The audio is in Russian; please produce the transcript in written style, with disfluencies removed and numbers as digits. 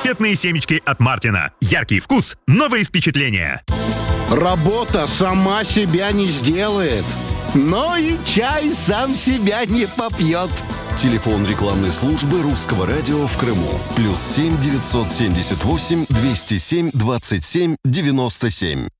Конфетные семечки от Мартина. Яркий вкус, новые впечатления. Работа сама себя не сделает, но и чай сам себя не попьет. Телефон рекламной службы Русского радио в Крыму. +7 978 207 27 97.